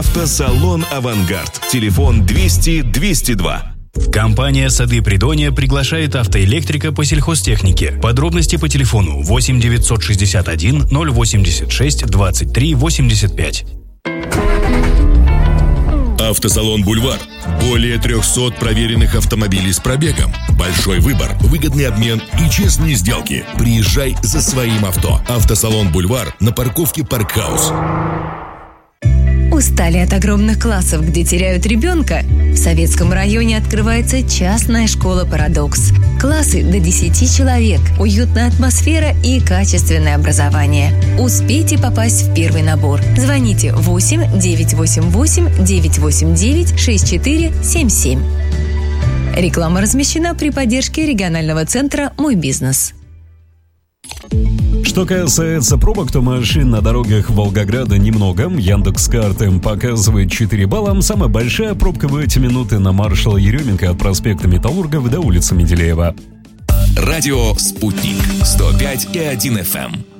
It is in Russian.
Автосалон «Авангард». Телефон 200-202. Компания «Сады Придонья» приглашает автоэлектрика по сельхозтехнике. Подробности по телефону 8 961 086 23 85. Автосалон «Бульвар». Более 300 проверенных автомобилей с пробегом. Большой выбор, выгодный обмен и честные сделки. Приезжай за своим авто. Автосалон «Бульвар» на парковке «Паркхаус». Устали от огромных классов, где теряют ребенка? В Советском районе открывается частная школа «Парадокс». Классы до 10 человек, уютная атмосфера и качественное образование. Успейте попасть в первый набор. Звоните 8 988 989 6477. Реклама размещена при поддержке регионального центра «Мой бизнес». Что касается пробок, то машин на дорогах Волгограда немного. Яндекс.Карты показывает 4 балла. Самая большая пробка в эти минуты на маршала Еременко от проспекта Металлургов до улицы Менделеева. Радио «Спутник» 105,1 FM.